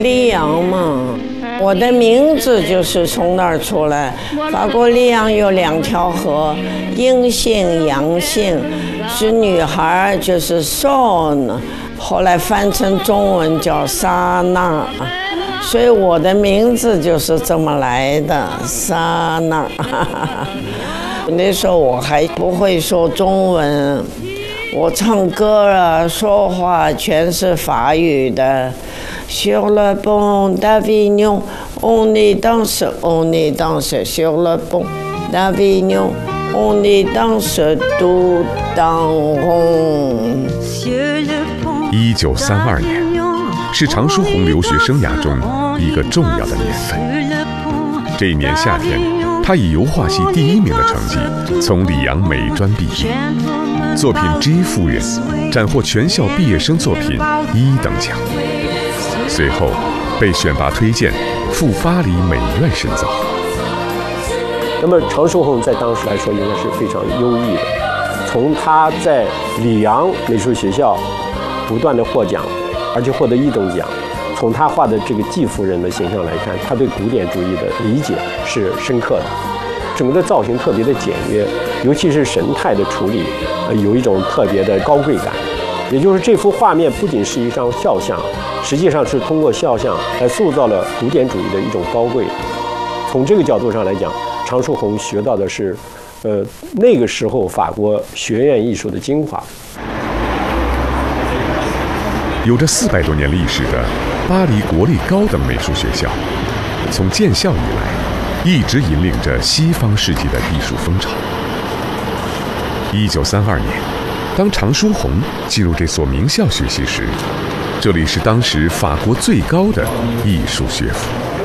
里昂嘛，我的名字就是从那儿出来。法国里昂有2条河，阴性、阳性，是女孩就是 Son， 后来翻成中文叫莎娜，所以我的名字就是这么来的，莎娜。那时候我还不会说中文，我唱歌啊、说话全是法语的。Sur le pont d'Avignon, on est danse sur le pont d'Avignon, on est danse tout en rond。 1932年，是常书鸿留学生涯中一个重要的年份。这一年夏天，他以油画系第1名的成绩从里昂美专毕业，作品《G 夫人》斩获全校毕业生作品1等奖。随后被选拔推荐赴巴黎美院深造。 那么常书鸿在当时来说应该是非常优异的，从他在里昂美术学校不断的获奖，而且获得1等奖，从他画的这个季夫人的形象来看，他对古典主义的理解是深刻的，整个的造型特别的简约，尤其是神态的处理，有一种特别的高贵感。也就是这幅画面不仅是一张肖像，实际上是通过肖像来塑造了古典主义的一种高贵。从这个角度上来讲，常书鸿学到的是，那个时候法国学院艺术的精华。 有着400多年历史的巴黎国立高等美术学校，从建校以来，一直引领着西方世纪的艺术风潮。1932年，当常书鸿进入这所名校学习时，这里是当时法国最高的艺术学府。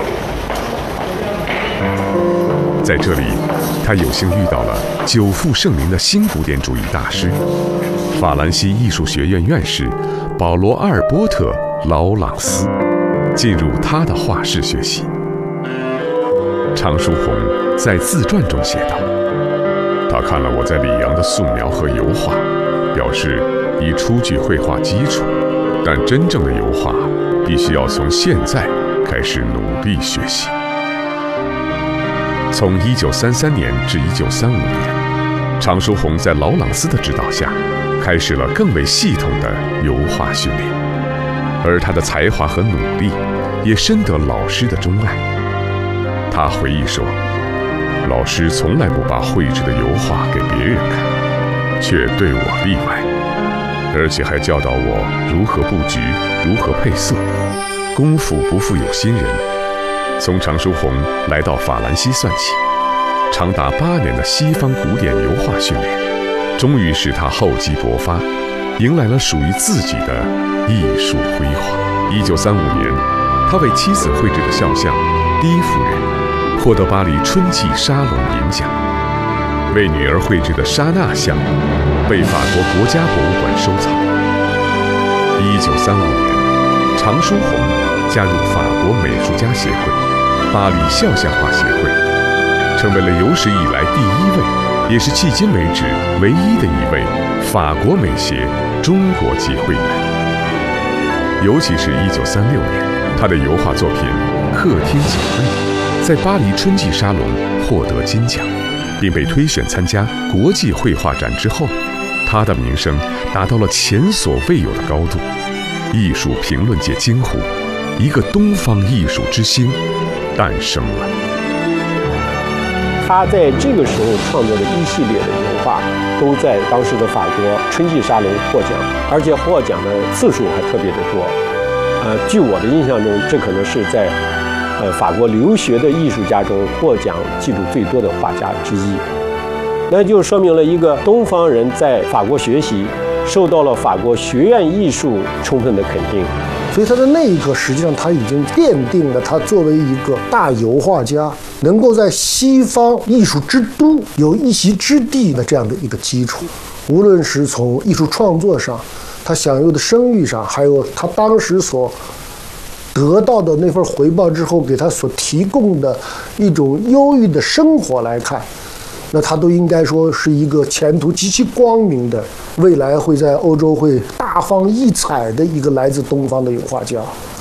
在这里，他有幸遇到了久负盛名的新古典主义大师，法兰西艺术学院院士保罗·阿尔波特·劳朗斯，进入他的画室学习。常书鸿在自传中写道：“他看了我在里昂的素描和油画，表示已初具绘画基础，但真正的油画必须要从现在开始努力学习。”从1933年至1935年，常书鸿在劳朗斯的指导下，开始了更为系统的油画训练，而他的才华和努力也深得老师的钟爱。他回忆说，老师从来不把绘制的油画给别人看，却对我例外，而且还教导我如何布局，如何配色，功夫不负有心人。从常书鸿来到法兰西算起，长达8年的西方古典油画训练，终于使他厚积薄发，迎来了属于自己的艺术辉煌。1935年，他为妻子绘制的肖像《第一夫人》获得巴黎春季沙龙银奖，为女儿绘制的莎娜像被法国国家博物馆收藏。1935年，常书鸿加入法国美术家协会、巴黎肖像画协会，成为了有史以来第1位，也是迄今为止唯一的一位法国美协中国籍会员。尤其是1936年，他的油画作品《客厅景味》在巴黎春季沙龙获得金奖，并被推选参加国际绘画展之后，他的名声达到了前所未有的高度。艺术评论界惊呼，一个东方艺术之星诞生了。 他在这个时候创作的一系列的油画，都在当时的法国春季沙龙获奖，而且获奖的次数还特别的多。据我的印象中，这可能是在法国留学的艺术家中获奖记录最多的画家之一。那就说明了一个东方人在法国学习，受到了法国学院艺术充分的肯定。 所以他在那一刻，实际上他已经奠定了他作为一个大油画家，能够在西方艺术之都有一席之地的这样的一个基础。无论是从艺术创作上，他享有的声誉上，还有他当时所得到的那份回报之后给他所提供的一种优异的生活来看，那他都应该说是一个前途极其光明的，未来会在欧洲会大放异彩的一个来自东方的油画家。